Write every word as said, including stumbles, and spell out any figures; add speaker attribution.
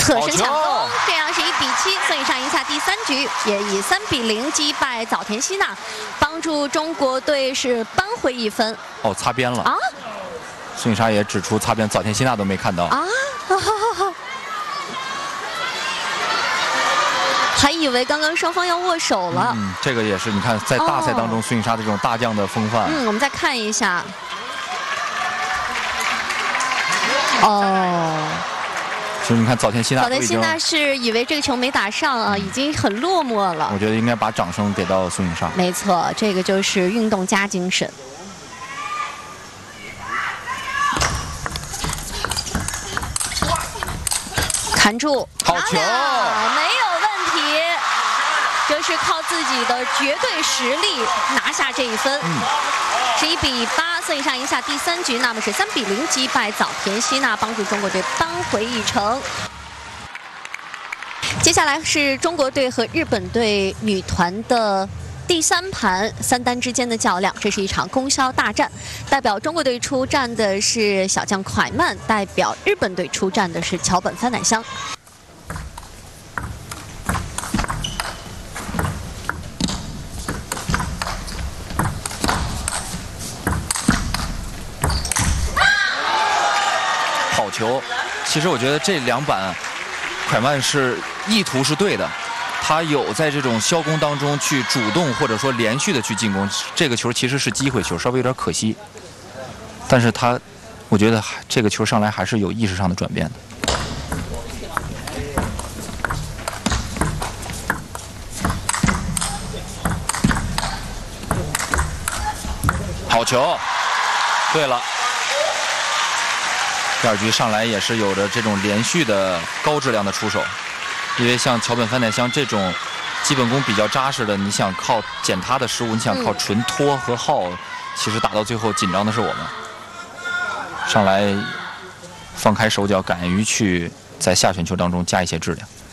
Speaker 1: 侧身抢攻，这样是一比七，孙颖莎赢下第三局，也以三比零击败早田希娜，帮助中国队是扳回一分。
Speaker 2: 哦，擦边了
Speaker 1: 啊！
Speaker 2: 孙颖莎也指出擦边，早田希娜都没看到
Speaker 1: 啊。还以为刚刚双方要握手了。
Speaker 2: 嗯，这个也是，你看在大赛当中，孙颖莎的这种大将的风范。
Speaker 1: 嗯，我们再看一下。哦。
Speaker 2: 其实你看早田希娜，
Speaker 1: 早田希娜是以为这个球没打上啊，已经很落寞了。
Speaker 2: 我觉得应该把掌声给到孙颖莎。
Speaker 1: 没错，这个就是运动家精神。砍住，
Speaker 2: 好球，
Speaker 1: 没有问题，这是靠自己的绝对实力拿下这一分。嗯，是一比八，孙颖莎赢下第三局，那么是三比零击败早田希娜，帮助中国队扳回一城。接下来是中国队和日本队女团的第三盘三单之间的较量，这是一场供销大战。代表中国队出战的是小将蒯曼，代表日本队出战的是桥本番乃香。
Speaker 2: 好球！其实我觉得这两板，蒯曼是意图是对的。他有在这种消攻当中去主动或者说连续的去进攻，这个球其实是机会球，稍微有点可惜。但是他，我觉得这个球上来还是有意识上的转变的。好球！对了，第二局上来也是有着这种连续的高质量的出手。因为像桥本番乃香这种基本功比较扎实的，你想靠捡他的失误，你想靠纯拖和耗，其实打到最后紧张的是我们。上来放开手脚，敢于去在下旋球当中加一些质量。